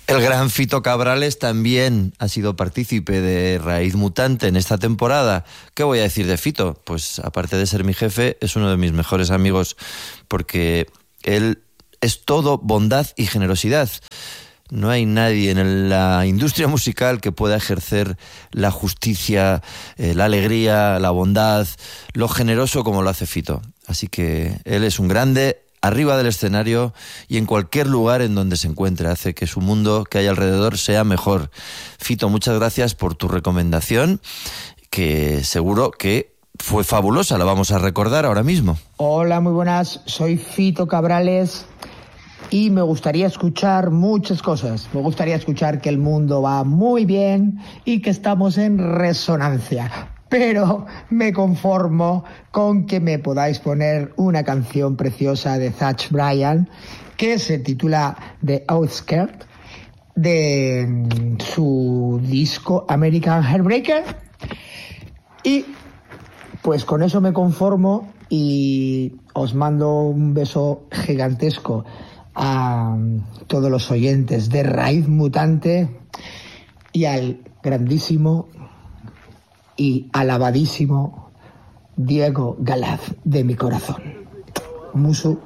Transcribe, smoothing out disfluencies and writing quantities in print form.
El gran Fito Cabrales también ha sido partícipe de Raíz Mutante en esta temporada. ¿Qué voy a decir de Fito? Pues aparte de ser mi jefe, es uno de mis mejores amigos porque él es todo bondad y generosidad. No hay nadie en la industria musical que pueda ejercer la justicia, la alegría, la bondad, lo generoso como lo hace Fito. Así que él es un grande arriba del escenario y en cualquier lugar en donde se encuentre. Hace que su mundo que hay alrededor sea mejor. Fito, muchas gracias por tu recomendación, que seguro que fue fabulosa. La vamos a recordar ahora mismo. Hola, muy buenas. Soy Fito Cabrales y me gustaría escuchar muchas cosas. Me gustaría escuchar que el mundo va muy bien y que estamos en resonancia. Pero me conformo con que me podáis poner una canción preciosa de Zach Bryan que se titula The Outskirt, de su disco American Heartbreaker. Y pues con eso me conformo y os mando un beso gigantesco a todos los oyentes de Raíz Mutante y al grandísimo y alabadísimo Diego Galaz de mi corazón. Musu.